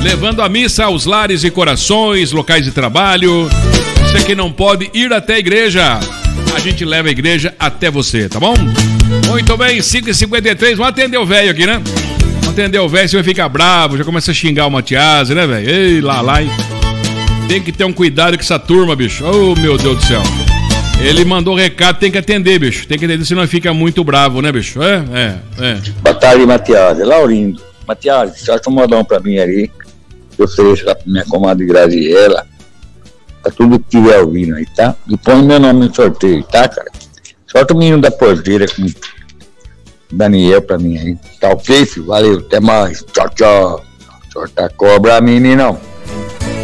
levando a missa aos lares e corações, locais de trabalho. Você que não pode ir até a igreja, a gente leva a igreja até você, tá bom? Muito bem, 5h53, vamos atender o velho aqui, né? Vamos atender o velho, você vai ficar bravo, já começa a xingar o Matias, né, velho? Ei, lá, hein? Tem que ter um cuidado com essa turma, bicho. Oh, meu Deus do céu. Ele mandou recado, tem que atender, bicho. Tem que atender, senão fica muito bravo, né, bicho? Boa tarde, Matias. É Laurindo. Matias, você acha um modão pra mim ali? Eu ofereço lá pra minha comadre Graziella. Pra tudo que tiver ouvindo aí, tá? E põe meu nome no sorteio, tá, cara? Solta o menino da porteira com Daniel pra mim aí. Tá ok, filho? Valeu, até mais. Tchau. Sorta a cobra, meninão.